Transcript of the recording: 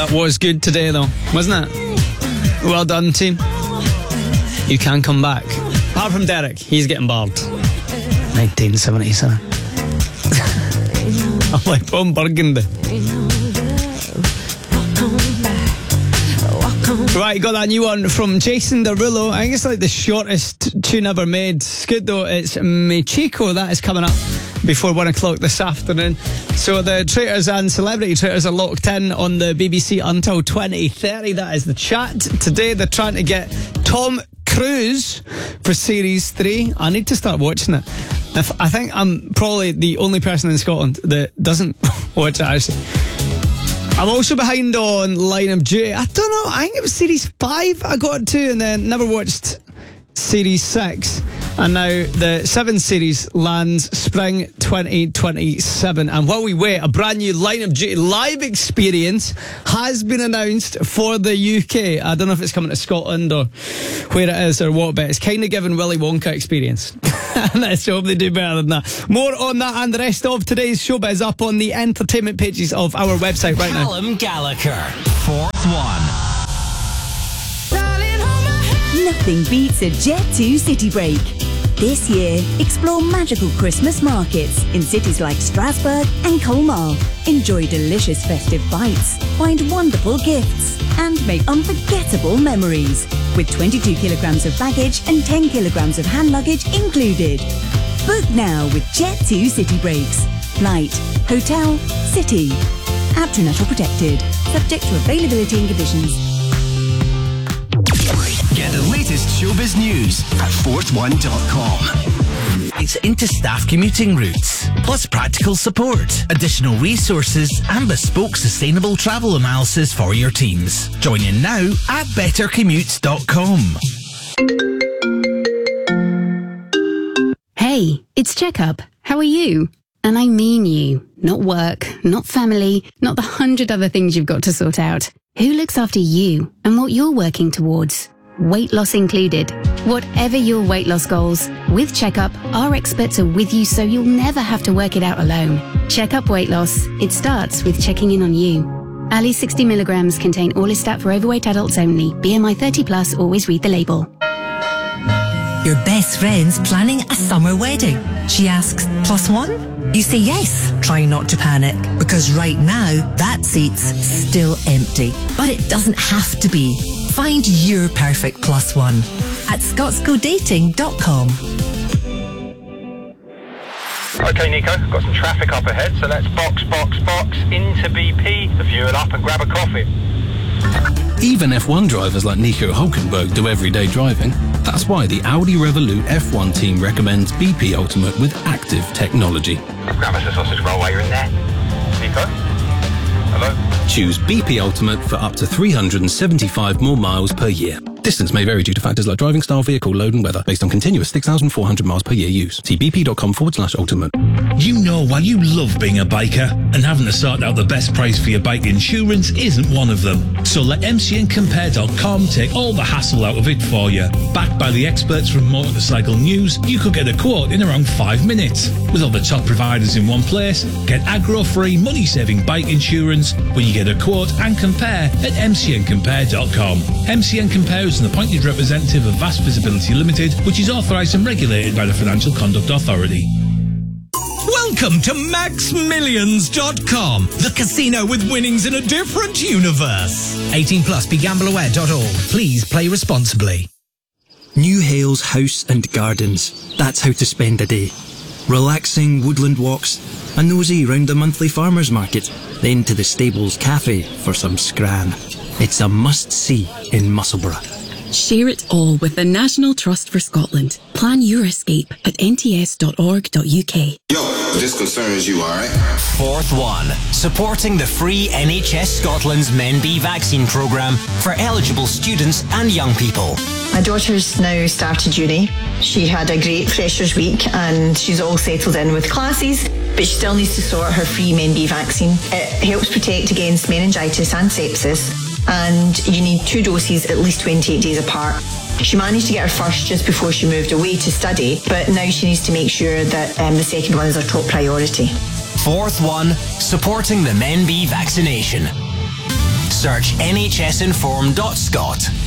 That was good today, though, wasn't it? Well done, team. You can come back. Apart from Derek, he's getting barbed. 1977. I'm like Tom Burgundy. Right, got that new one from Jason Derulo. I think it's like the shortest tune ever made. It's good though. It's Michiko. That is coming up before 1 o'clock this afternoon. So the traitors and celebrity traitors are locked in on the BBC until 2030. That is the chat. Today they're trying to get Tom Cruise for Series 3. I need to start watching it. I think I'm probably the only person in Scotland that doesn't watch it, actually. I'm also behind on Line of Duty. I don't know, I think it was Series 5 I got to, and then never watched Series 6. And now the 7 series lands spring 2027. And while we wait, a brand new Line of Duty live experience has been announced for the UK. I don't know if it's coming to Scotland or where it is or what, but it's kind of giving Willy Wonka experience. And let's hope they do better than that. More on that and the rest of today's showbiz up on the entertainment pages of our website right now. Callum Gallagher, Fourth One. Nothing beats a Jet2 city break. This year, explore magical Christmas markets in cities like Strasbourg and Colmar. Enjoy delicious festive bites, find wonderful gifts, and make unforgettable memories. With 22 kilograms of baggage and 10 kilograms of hand luggage included. Book now with Jet2 City Breaks. Flight, hotel, city. App to National Protected. Subject to availability and conditions. Get the latest showbiz news at fourthone.com. It's into staff commuting routes, plus practical support, additional resources, and bespoke sustainable travel analysis for your teams. Join in now at bettercommutes.com. Hey, it's Checkup. How are you? And I mean you. Not work, not family, not the 100 other things you've got to sort out. Who looks after you and what you're working towards? Weight loss included. Whatever your weight loss goals, with Checkup, our experts are with you so you'll never have to work it out alone. Checkup Weight Loss. It starts with checking in on you. Ali 60 milligrams contain Orlistat for overweight adults only. BMI 30 plus, always read the label. Your best friend's planning a summer wedding. She asks, +1? You say yes, trying not to panic, because right now, that seat's still empty. But it doesn't have to be. Find your perfect +1 at scotscodating.com. Okay, Nico, got some traffic up ahead, so let's box into BP, the fuel up and grab a coffee. Even F1 drivers like Nico Hulkenberg do everyday driving. That's why the Audi Revolut F1 team recommends BP Ultimate with active technology. Grab us a sausage roll while you're in there. Nico? Hello? Choose BP Ultimate for up to 375 more miles per year. Distance may vary due to factors like driving style, vehicle load and weather, based on continuous 6,400 miles per year use. See bp.com/ultimate. You know, while you love being a biker, and having to sort out the best price for your bike insurance isn't one of them. So let mcncompare.com take all the hassle out of it for you. Backed by the experts from Motorcycle News, you could get a quote in around 5 minutes. With all the top providers in one place, get aggro-free, money-saving bike insurance when you get a quote and compare at mcncompare.com. MCN Compare is an appointed representative of Vast Visibility Limited, which is authorised and regulated by the Financial Conduct Authority. Welcome to MaxMillions.com, the casino with winnings in a different universe. 18 plus, begambleaware.org. Please play responsibly. New Hales House and Gardens. That's how to spend a day. Relaxing woodland walks, a nosy round the monthly farmers market, then to the Stables Cafe for some scran. It's a must-see in Musselburgh. Share it all with the National Trust for Scotland. Plan your escape at nts.org.uk. Yo, this concerns you, alright? Fourth One, supporting the free NHS Scotland's Men B vaccine programme for eligible students and young people. My daughter's now started uni. She had a great freshers week and she's all settled in with classes, but she still needs to sort her free Men B vaccine. It helps protect against meningitis and sepsis, and you need 2 doses at least 28 days apart. She managed to get her first just before she moved away to study, but now she needs to make sure that the second one is her top priority. Fourth One, supporting the Men B vaccination. Search nhsinform.scot.